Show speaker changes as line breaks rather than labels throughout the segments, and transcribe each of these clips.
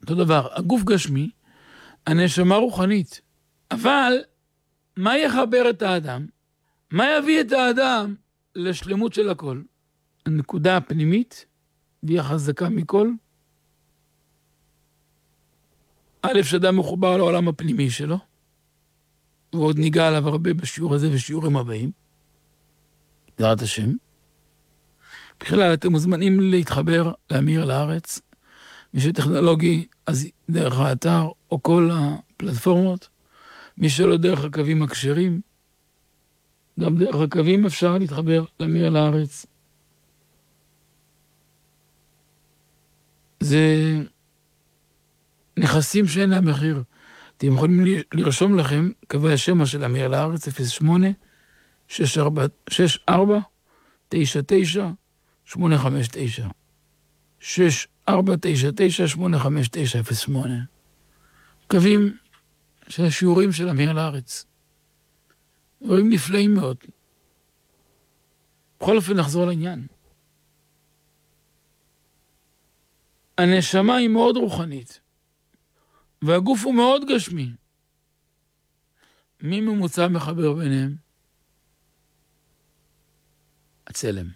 אותו דבר, הגוף גשמי, הנשמה רוחנית. אבל מה יחבר את האדם? מה יביא את האדם לשלמות של הכל? הנקודה הפנימית, והיא החזקה מכל. א', שאדם מחובר לעולם הפנימי שלו, ועוד ניגע עליו הרבה בשיעור הזה ושיעורים הבאים, בעזרת השם. בכלל, אתם מוזמנים להתחבר לאמיר לארץ, מי שטכנולוגי, אז דרך האתר או כל הפלטפורמות, מי שלא דרך הקווים הכשרים, גם דרך הקווים אפשר להתחבר לאמיר לארץ. זה נכסים שאין להם מחיר. אתם יכולים לרשום לכם קווי השמע של אמיר לארץ, 08 64 99 859 6499 85908. קווים של השיעורים של אמיר לארץ. דברים נפלאים מאוד. בכל אופן נחזור לעניין. הנשמה היא מאוד רוחנית, והגוף הוא מאוד גשמי. מי ממוצע מחבר ביניהם? הצלם.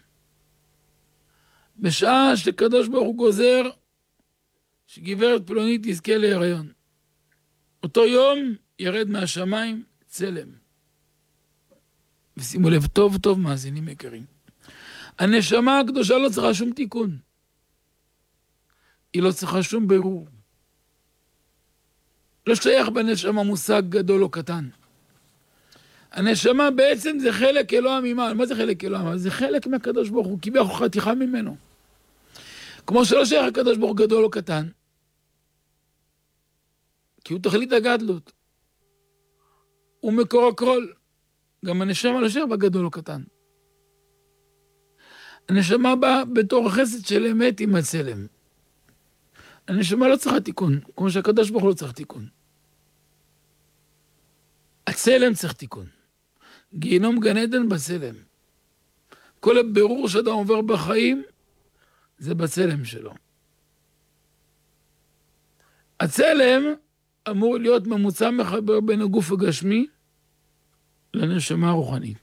בשעה שקדוש ברוך הוא גוזר שגברת פלונית תזכה להיריון, אותו יום ירד מהשמיים צלם. ושימו לב טוב טוב מאזינים יקרים, הנשמה הקדושה לא צריכה שום תיקון, היא לא צריכה שום בירור. לא שייך בנשמה מושג גדול או קטן. הנשמה בעצם זה חלק אלוה ממעל. מה זה חלק אלוה ממעל? זה חלק מהקדוש ברוך הוא, כי אנחנו חתיכה ממנו. כמו שלא שייך הקדוש ברוך הוא גדול או קטן, כי הוא תכלית הגדלות. הוא מקור הכל. גם הנשמה לא שייך בגדול או קטן. הנשמה באה בתור החסד של אמת עם הצלם. הנשמה לא צריכה תיקון, כמו שהקדוש ברוך הוא לא צריך תיקון. הצלם צריך תיקון. גיהינום גן עדן בצלם. כל הבירור שאדם עובר בחיים, זה בצלם שלו. הצלם אמור להיות ממוצע מחבר בין הגוף הגשמי לנשמה הרוחנית.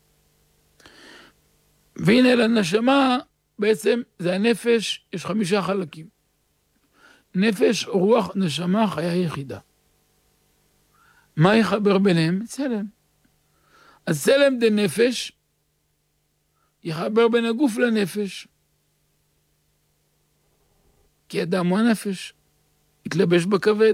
והנה לנשמה בעצם זה הנפש, יש 5 חלקים. נפש, רוח, נשמה, חיה יחידה. מה יחבר ביניהם? צלם. אז צלם דה נפש יחבר בין הגוף לנפש. כי אדם הוא הנפש, יתלבש בכבד,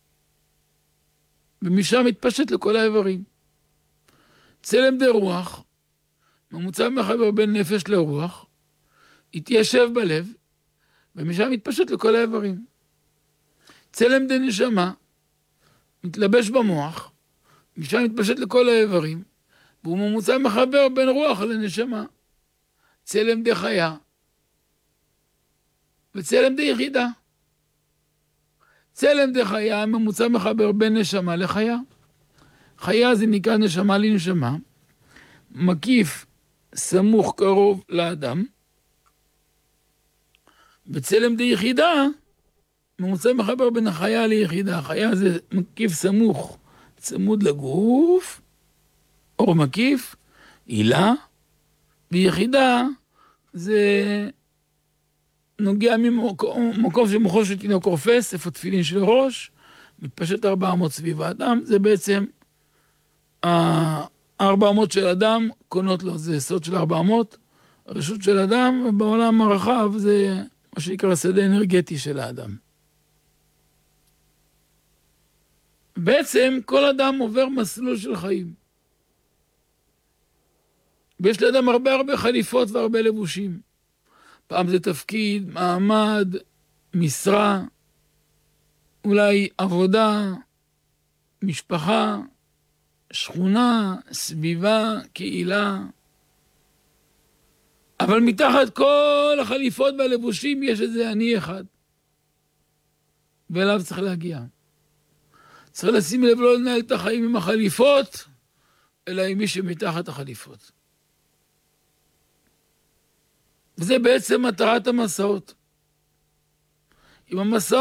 ומשם יתפשט לכל האיברים. צלם דה רוח, ממוצע מחבר בין נפש לרוח, יתיישב בלב, ומשם יתפשט לכל האיברים. צלם דה נשמה, מתלבש במוח, משם מתפשט לכל האיברים, והוא ממוצע מחבר בין רוח לנשמה. צלם דה חיה, וצלם דה יחידה. צלם דה חיה, ממוצע מחבר בין נשמה לחיה. חיה זה נקרא נשמה לנשמה, מקיף, סמוך, קרוב לאדם. וצלם דה יחידה, ממוצע מחבר בין החיה ליחידה. החיה זה מקיף סמוך, צמוד לגוף, אור מקיף, עילה, ויחידה זה נוגע ממקום שמוחו של תינוק רופס, איפה תפילין של ראש, מתפשט 400 סביב האדם, זה בעצם 400 של אדם, קונות לו, זה סוד של 400, הרשות של אדם, ובעולם הרחב זה מה שנקרא שדה אנרגטי של האדם. בעצם כל אדם עובר מסלול של חיים. ויש לאדם הרבה חליפות והרבה לבושים. פעם זה תפקיד, מעמד, משרה, אולי עבודה, משפחה, שכונה, סביבה, קהילה. אבל מתחת כל החליפות והלבושים יש איזה אני אחד. ואליו צריך להגיע. צריך לשים לב לא לנהל את החיים עם החליפות, אלא עם מי שמתחת החליפות. וזה בעצם מטרת המסעות. עם המסעות